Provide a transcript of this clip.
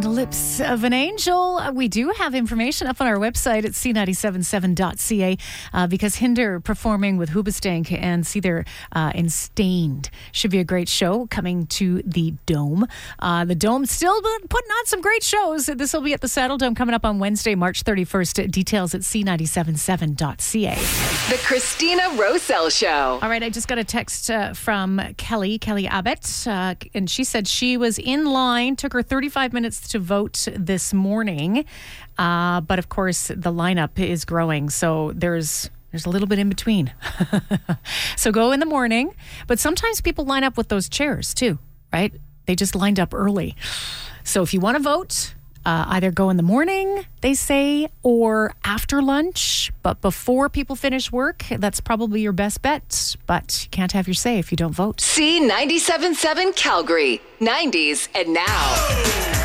On the Lips of an Angel. We do have information up on our website at c977.ca because Hinder performing with Hoobastank and Seether in Stained. Should be a great show coming to the Dome. The Dome still putting on some great shows. This will be at the Saddle Dome coming up on Wednesday, March 31st. Details at c977.ca. The Christina Rosell Show. All right, I just got a text from Kelly Abbott, and she said she was in line, took her 35 minutes to vote this morning, but of course the lineup is growing, so there's a little bit in between. So go in the morning, but sometimes people line up with those chairs too, right? They just lined up early. So if you want to vote, either go in the morning, they say, or after lunch, but before people finish work. That's probably your best bet, but you can't have your say if you don't vote. C97.7 Calgary, 90s and now.